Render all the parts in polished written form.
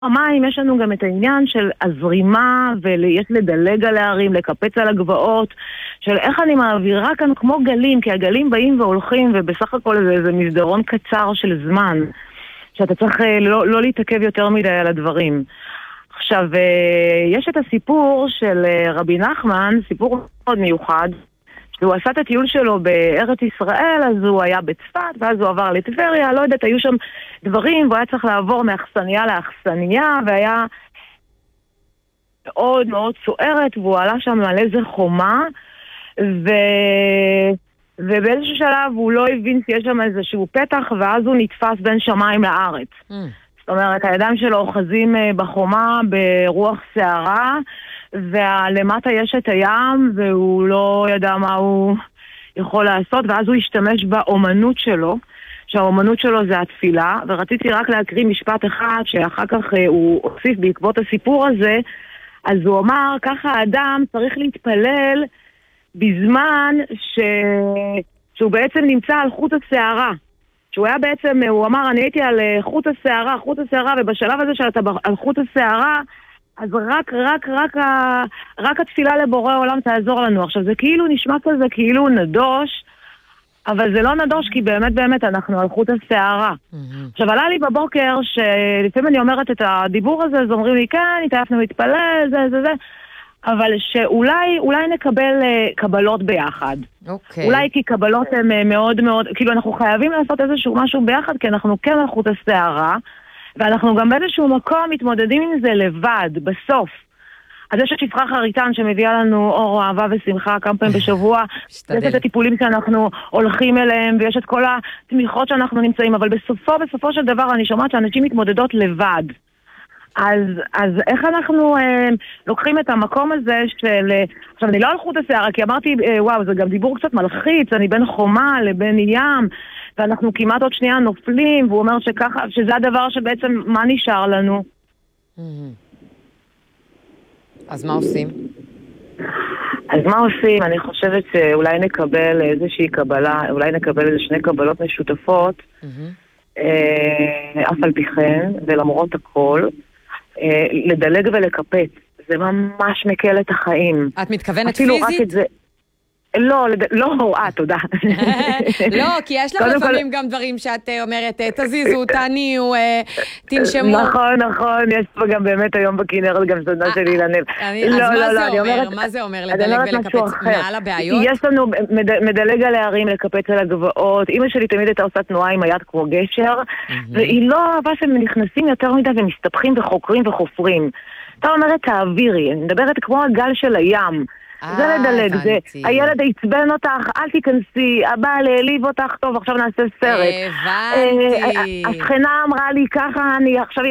המים יש לנו גם את העניין של הזרימה, ויש לדלג על הערים, לקפץ על הגבעות, של איך אני מעבירה כאן כמו גלים, כי הגלים באים והולכים, ובסך הכל זה מסדרון קצר של זמן, שאתה צריך לא להתעכב יותר מדי על הדברים. עכשיו, יש את הסיפור של רבי נחמן, סיפור מאוד מיוחד, שהוא עשה את הטיול שלו בארץ ישראל, אז הוא היה בצפת, ואז הוא עבר לטבריה, לא יודעת, היו שם דברים, והוא היה צריך לעבור מאכסניה לאכסניה, והיה מאוד מאוד סוערת, והוא עלה שם על איזה חומה, ובאיזשהו שלב הוא לא הבין שיש שם איזשהו פתח, ואז הוא נתפס בין שמיים לארץ. זאת אומרת, הידיים שלו אוחזים בחומה ברוח שערה, ולמטה יש את הים, והוא לא ידע מה הוא יכול לעשות, ואז הוא השתמש באומנות שלו, שהאומנות שלו זה התפילה, ורציתי רק להקריא משפט אחד, שאחר כך הוא הוסיף בעקבות הסיפור הזה, אז הוא אמר, ככה האדם צריך להתפלל בזמן שהוא בעצם נמצא על חוט השערה. שהוא היה בעצם, הוא אמר, אני הייתי על חוט השערה, ובשלב הזה שאתה על חוט השערה, אז רק התפילה לבורא עולם תעזור לנו. עכשיו, זה כאילו נשמע כזה, כאילו נדוש, אבל זה לא נדוש, כי באמת אנחנו על חוט השערה. עכשיו, עלה לי בבוקר, שלפעמים אני אומרת את הדיבור הזה, אז אומרים לי, כן, התעייפנו להתפלל, זה, אבל שאולי נקבל קבלות ביחד. אולי כי קבלות הן מאוד מאוד, כאילו אנחנו חייבים לעשות איזשהו משהו ביחד, כי אנחנו כן על חוט השערה, ואנחנו גם באיזשהו מקום מתמודדים עם זה לבד, בסוף. אז יש את שפחה חריטן שמביאה לנו אור, אהבה ושמחה כמה פעמים בשבוע. יש את הטיפולים שאנחנו הולכים אליהם, ויש את כל התמיכות שאנחנו נמצאים, אבל בסופו של דבר אני שומעת שאנשים מתמודדות לבד. אז איך אנחנו לוקחים את המקום הזה של... עכשיו, אני לא על חוט השערה, כי אמרתי, וואו, זה גם דיבור קצת מלחיץ, אני בין חומה לבין ים, ואנחנו כמעט עוד שנייה נופלים, והוא אומר שככה, שזה הדבר שבעצם, מה נשאר לנו? אז מה עושים? אז מה עושים? אני חושבת שאולי נקבל איזושהי קבלה, אולי נקבל איזה שני קבלות משותפות, אף על פי כן, ולמרות הכל, לדלג ולקפץ. זה ממש מקל את החיים. את מתכוונת פיזית? לא, תודה. לא, כי יש לך לפעמים גם דברים שאת אומרת, תזיזו, תעניו, תנשמו. נכון, יש פה גם באמת היום בכנרת גם סדנה שלי לנב. אז מה זה אומר לדלג ולקפץ מעל הבעיות? יש לנו מדלג על הערים, לקפץ על הגבעות. אמא שלי תמיד הייתה עושה תנועה עם היד כמו גשר, והיא לא אהבה שהם נכנסים יותר מדי ומסתפחים וחוקרים וחופרים. אתה אומרת, תעבירי, אני מדברת כמו הגל של הים. זה לדלג, זה הילד יצבן אותך, אל תיכנסי, הבעל העליב אותך, טוב, עכשיו נעשה סרט. הבנתי. השכנה אמרה לי ככה, אני עכשיו,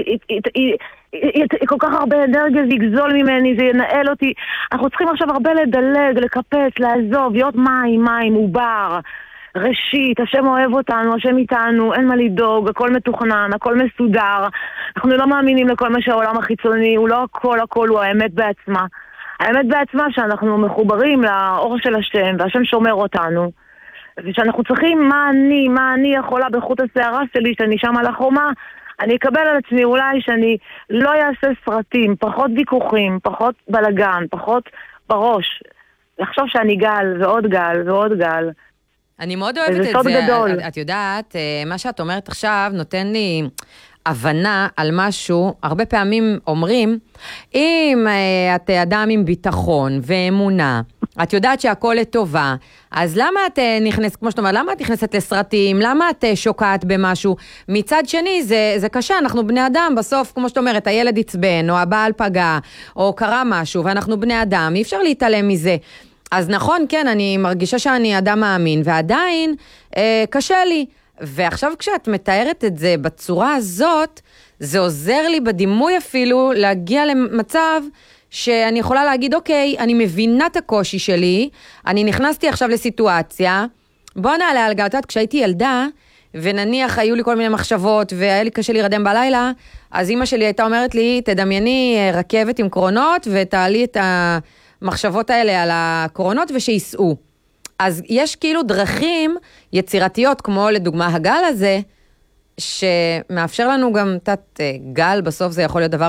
כל כך הרבה אנרגיה, זה יגזול ממני, זה ינהל אותי. אנחנו צריכים עכשיו הרבה לדלג, לקפץ, לעזוב, להיות מים, עובר. ראשית, השם אוהב אותנו, השם איתנו, אין מה לדאוג, הכל מתוכנן, הכל מסודר. אנחנו לא מאמינים לכל מה שהעולם החיצוני, הוא לא הכל, הוא האמת בעצמה. האמת בעצמה שאנחנו מחוברים לאור של השם, והשם שומר אותנו, ושאנחנו צריכים מה אני יכולה בחוט השערה שלי, שאני שם על החומה, אני אקבל על עצמי אולי שאני לא אעשה סרטים, פחות ויכוחים, פחות בלגן, פחות בראש, לחשוב שאני גל ועוד גל ועוד גל. אני מאוד אוהבת את זה, את יודעת, מה שאת אומרת עכשיו נותן לי... הבנה על משהו, הרבה פעמים אומרים, אם את אדם עם ביטחון ואמונה, את יודעת שהכל לטובה, אז למה את נכנסת, כמו שאת אומרת, למה את נכנסת לסרטים, למה את שוקעת במשהו? מצד שני, זה קשה, אנחנו בני אדם, בסוף, כמו שאת אומרת, הילד יצבן, או הבעל פגע, או קרה משהו, ואנחנו בני אדם, אי אפשר להתעלם מזה. אז נכון, כן, אני מרגישה שאני אדם מאמין, ועדיין קשה לי. ועכשיו כשאת מתארת את זה בצורה הזאת, זה עוזר לי בדימוי אפילו להגיע למצב שאני יכולה להגיד, אוקיי, אני מבינה את הקושי שלי, אני נכנסתי עכשיו לסיטואציה, בוא נעלה על גלתת, כשהייתי ילדה, ונניח היו לי כל מיני מחשבות, והיה לי קשה להירדם בלילה, אז אמא שלי הייתה אומרת לי, תדמייני רכבת עם קרונות, ותעלי את המחשבות האלה על הקרונות, ושיסעו. אז יש כאילו דרכים יצירתיות, כמו לדוגמה הגל הזה, שמאפשר לנו גם תת גל, בסוף זה יכול להיות דבר